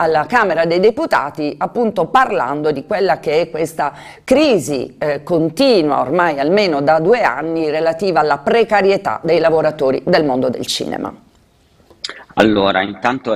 alla Camera dei Deputati, appunto parlando di quella che è questa crisi continua ormai almeno da 2 anni relativa alla precarietà dei lavoratori del mondo del cinema. Allora, intanto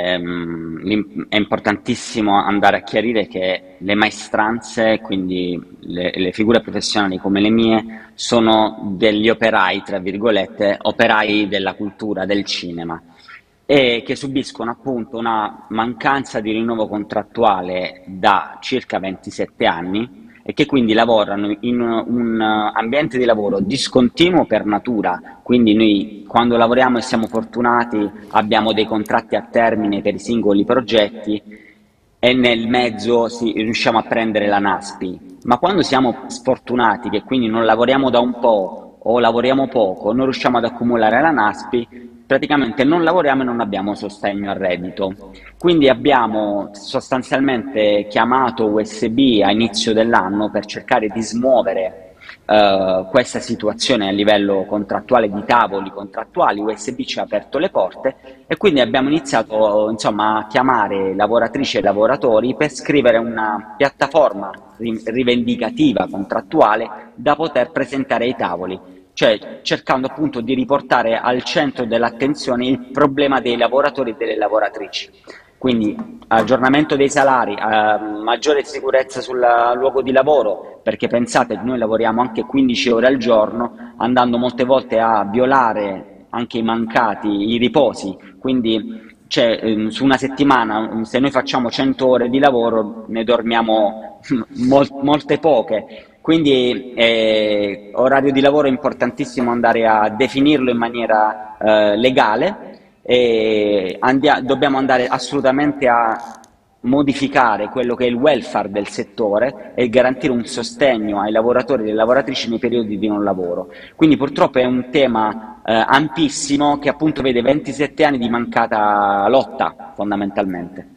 è importantissimo andare a chiarire che le maestranze, quindi le figure professionali come le mie, sono degli operai, tra virgolette, operai della cultura, del cinema, e che subiscono appunto una mancanza di rinnovo contrattuale da circa 27 anni e che quindi lavorano in un ambiente di lavoro discontinuo per natura, quindi noi quando lavoriamo e siamo fortunati abbiamo dei contratti a termine per i singoli progetti e nel mezzo riusciamo a prendere la NASPI, ma quando siamo sfortunati che quindi non lavoriamo da un po' o lavoriamo poco, non riusciamo ad accumulare la NASPI, praticamente non lavoriamo e non abbiamo sostegno al reddito. Quindi abbiamo sostanzialmente chiamato USB a inizio dell'anno per cercare di smuovere questa situazione a livello contrattuale, di tavoli contrattuali. USB ci ha aperto le porte e quindi abbiamo iniziato insomma a chiamare lavoratrici e lavoratori per scrivere una piattaforma rivendicativa contrattuale da poter presentare ai tavoli, cioè cercando appunto di riportare al centro dell'attenzione il problema dei lavoratori e delle lavoratrici. Quindi aggiornamento dei salari, maggiore sicurezza sul luogo di lavoro, perché pensate, noi lavoriamo anche 15 ore al giorno, andando molte volte a violare anche i mancati, i riposi. Quindi su una settimana, se noi facciamo 100 ore di lavoro, ne dormiamo molte poche. Quindi orario di lavoro è importantissimo andare a definirlo in maniera legale e dobbiamo andare assolutamente a modificare quello che è il welfare del settore e garantire un sostegno ai lavoratori e alle lavoratrici nei periodi di non lavoro. Quindi purtroppo è un tema ampissimo che appunto vede 27 anni di mancata lotta fondamentalmente.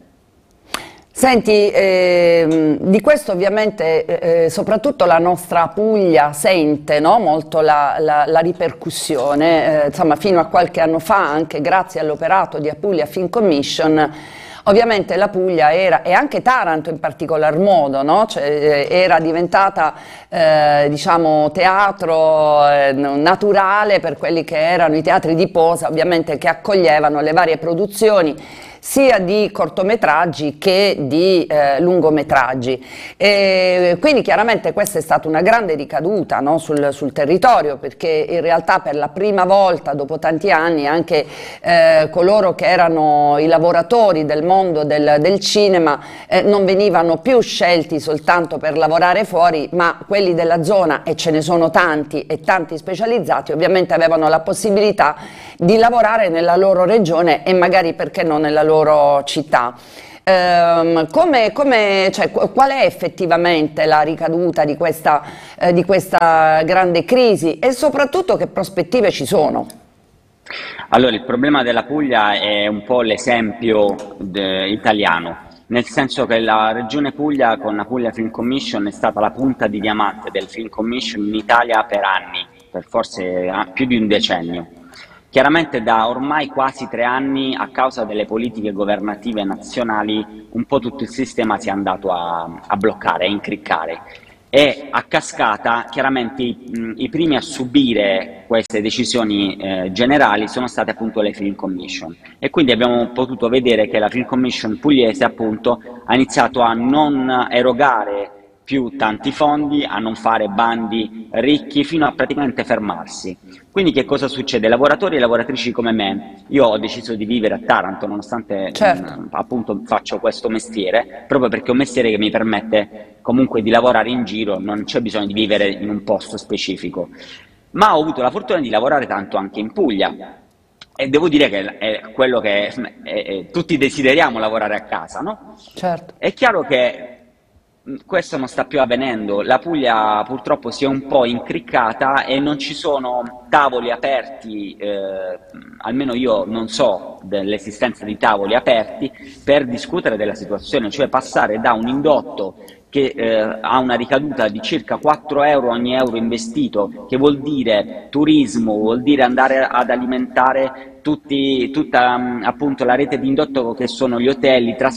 Senti, di questo ovviamente soprattutto la nostra Puglia sente, no, molto la ripercussione, insomma fino a qualche anno fa, anche grazie all'operato di Apulia Film Commission, ovviamente la Puglia era, e anche Taranto in particolar modo, no? Cioè, era diventata diciamo teatro naturale per quelli che erano i teatri di posa, ovviamente, che accoglievano le varie produzioni sia di cortometraggi che di lungometraggi. E quindi chiaramente questa è stata una grande ricaduta, no, sul territorio, perché in realtà per la prima volta dopo tanti anni anche coloro che erano i lavoratori del mondo del cinema non venivano più scelti soltanto per lavorare fuori, ma quelli della zona, e ce ne sono tanti e tanti specializzati, ovviamente avevano la possibilità di lavorare nella loro regione e magari, perché no, nella loro città. Cioè, qual è effettivamente la ricaduta di questa grande crisi e soprattutto che prospettive ci sono? Allora, il problema della Puglia è un po' l'esempio italiano, nel senso che la Regione Puglia con la Puglia Film Commission è stata la punta di diamante del Film Commission in Italia per anni, per forse più di un decennio. Chiaramente da ormai quasi 3 anni, a causa delle politiche governative nazionali, un po' tutto il sistema si è andato a bloccare, a incriccare. E a cascata, chiaramente i primi a subire queste decisioni generali sono state appunto le Film Commission, e quindi abbiamo potuto vedere che la Film Commission pugliese appunto ha iniziato a non erogare più tanti fondi, a non fare bandi ricchi, fino a praticamente fermarsi. Quindi che cosa succede? Lavoratori e lavoratrici come me, io ho deciso di vivere a Taranto nonostante Certo. appunto faccio questo mestiere, proprio perché è un mestiere che mi permette comunque di lavorare in giro, non c'è bisogno di vivere in un posto specifico. Ma ho avuto la fortuna di lavorare tanto anche in Puglia e devo dire che è quello che tutti desideriamo, lavorare a casa, no? Certo. È chiaro che questo non sta più avvenendo, la Puglia purtroppo si è un po' incriccata e non ci sono tavoli aperti, almeno io non so dell'esistenza di tavoli aperti per discutere della situazione, cioè passare da un indotto che ha una ricaduta di circa 4 euro ogni euro investito, che vuol dire turismo, vuol dire andare ad alimentare tutta appunto la rete di indotto che sono gli hotel, i trasporti